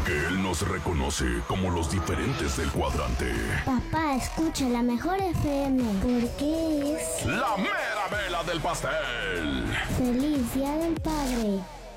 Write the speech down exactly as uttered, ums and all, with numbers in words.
Porque él nos reconoce como los diferentes del cuadrante. Papá, escucha la mejor F M, porque es... ¡La mera vela del pastel! ¡Feliz Día del Padre!